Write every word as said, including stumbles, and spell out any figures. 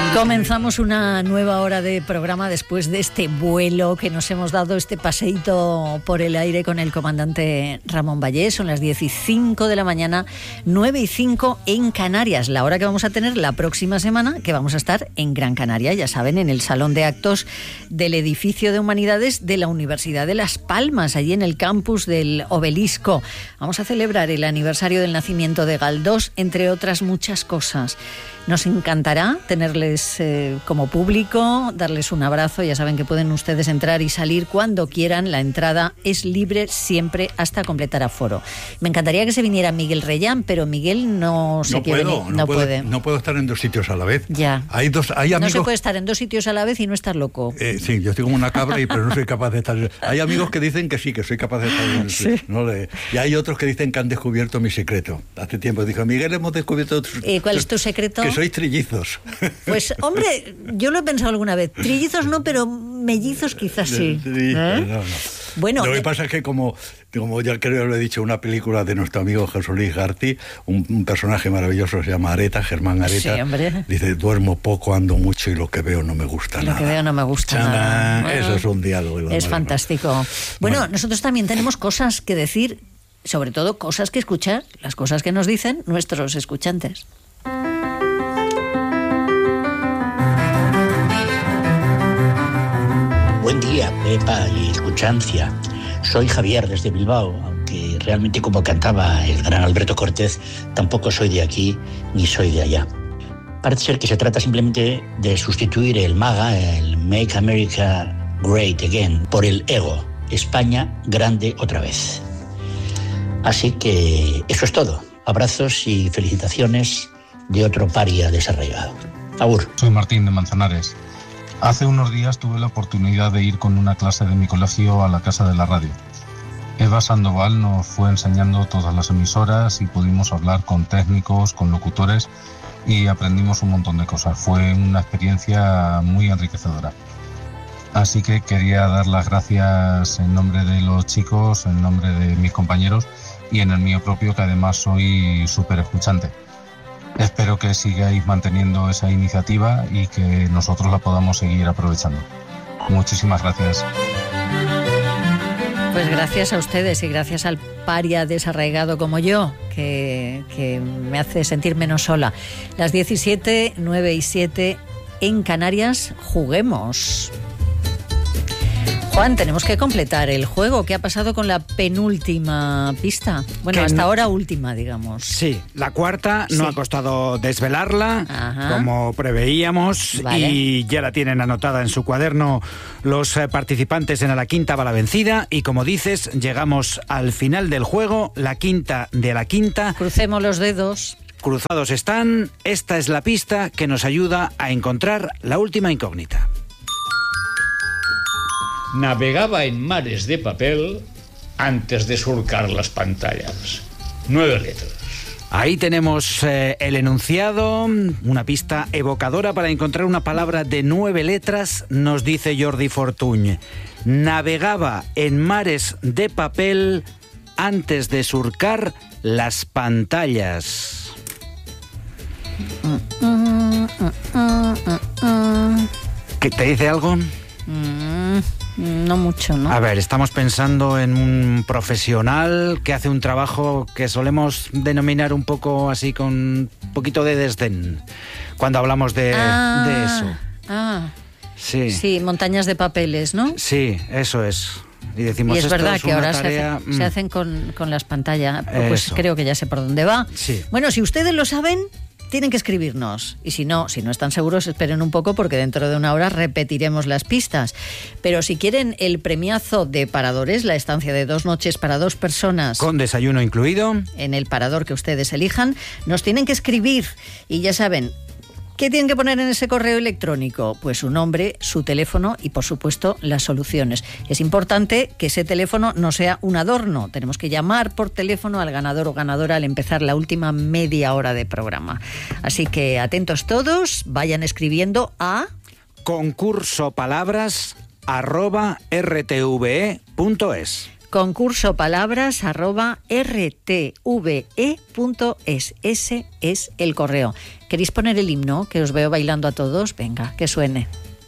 Comenzamos una nueva hora de programa después de este vuelo que nos hemos dado, este paseíto por el aire con el comandante Ramón Vallés. Son las diez y cinco de la mañana, nueve y cinco en Canarias, la hora que vamos a tener la próxima semana, que vamos a estar en Gran Canaria, ya saben, en el Salón de Actos del Edificio de Humanidades de la Universidad de Las Palmas, allí en el campus del Obelisco. Vamos a celebrar el aniversario del nacimiento de Galdós, entre otras muchas cosas. Nos encantará tenerles eh, como público, darles un abrazo. Ya saben que pueden ustedes entrar y salir cuando quieran. La entrada es libre siempre hasta completar aforo. Me encantaría que se viniera Miguel Reyán, pero Miguel no se no quiere puedo, venir. No, no puedo, puede. No puedo estar en dos sitios a la vez. Ya. Hay dos, hay amigos... No se puede estar en dos sitios a la vez y no estar loco. Eh, sí, yo estoy como una cabra, y, pero no soy capaz de estar... Hay amigos que dicen que sí, que soy capaz de estar en... Sí. No le... Y hay otros que dicen que han descubierto mi secreto. Hace tiempo dijo, Miguel, hemos descubierto... Tu... Eh, ¿Cuál es tu secreto? Que sois trillizos. Pues, hombre, yo lo he pensado alguna vez. Trillizos no, pero mellizos quizás sí. ¿Eh? No, no. Bueno, lo que eh... pasa es que como, como ya creo que lo he dicho, una película de nuestro amigo Jesús Luis García, un, un personaje maravilloso se llama Areta, Germán Areta. Sí, hombre. Dice, duermo poco, ando mucho y lo que veo no me gusta lo nada. Lo que veo no me gusta ¡Chana! nada. Bueno, eso es un diálogo. Es fantástico. Bueno, bueno, nosotros también tenemos cosas que decir, sobre todo cosas que escuchar, las cosas que nos dicen nuestros escuchantes. Buen día, Pepa y escuchancia. Soy Javier desde Bilbao, aunque realmente, como cantaba el gran Alberto Cortés, tampoco soy de aquí ni soy de allá. Parece ser que se trata simplemente de sustituir el MAGA, el Make America Great Again, por el EGO, España grande otra vez. Así que eso es todo. Abrazos y felicitaciones de otro paria desarraigado. Agur. Soy Martín de Manzanares. Hace unos días tuve la oportunidad de ir con una clase de mi colegio a la Casa de la Radio. Eva Sandoval nos fue enseñando todas las emisoras y pudimos hablar con técnicos, con locutores y aprendimos un montón de cosas. Fue una experiencia muy enriquecedora. Así que quería dar las gracias en nombre de los chicos, en nombre de mis compañeros y en el mío propio, que además soy súper escuchante. Espero que sigáis manteniendo esa iniciativa y que nosotros la podamos seguir aprovechando. Muchísimas gracias. Pues gracias a ustedes y gracias al paria desarraigado como yo, que, que me hace sentir menos sola. Las diecisiete, nueve y siete en Canarias, juguemos. Juan, tenemos que completar el juego. ¿Qué ha pasado con la penúltima pista? Bueno, que hasta no... ahora última, digamos. Sí, la cuarta sí. no ha costado desvelarla, Ajá. como preveíamos, vale. y ya la tienen anotada en su cuaderno los eh, participantes en A la Quinta va la vencida, y como dices, llegamos al final del juego, la quinta de la quinta. Crucemos los dedos. Cruzados están. Esta es la pista que nos ayuda a encontrar la última incógnita. Navegaba en mares de papel antes de surcar las pantallas. Nueve letras. Ahí tenemos eh, el enunciado, una pista evocadora para encontrar una palabra de nueve letras, nos dice Jordi Fortuny. Navegaba en mares de papel antes de surcar las pantallas. ¿Qué te dice algo? Mm, no mucho, ¿no? A ver, estamos pensando en un profesional que hace un trabajo que solemos denominar un poco así, con un poquito de desdén, cuando hablamos de, ah, de eso. Ah, sí. Sí, montañas de papeles, ¿no? Sí, eso es. Y decimos, y es esto verdad es que ahora tarea... se, hace, se hacen con, con las pantallas. Pues eso. Creo que ya sé por dónde va. Sí. Bueno, si ustedes lo saben, tienen que escribirnos. Y si no, si no están seguros, esperen un poco, porque dentro de una hora repetiremos las pistas. Pero si quieren el premiazo de Paradores, la estancia de dos noches para dos personas, con desayuno incluido, en el parador que ustedes elijan, nos tienen que escribir. Y ya saben, ¿qué tienen que poner en ese correo electrónico? Pues su nombre, su teléfono y, por supuesto, las soluciones. Es importante que ese teléfono no sea un adorno. Tenemos que llamar por teléfono al ganador o ganadora al empezar la última media hora de programa. Así que atentos todos, vayan escribiendo a concursopalabras arroba r t v e punto es. Concurso palabras arroba rtve punto es. Ese es el correo. ¿Queréis poner el himno? Que os veo bailando a todos. Venga, que suene.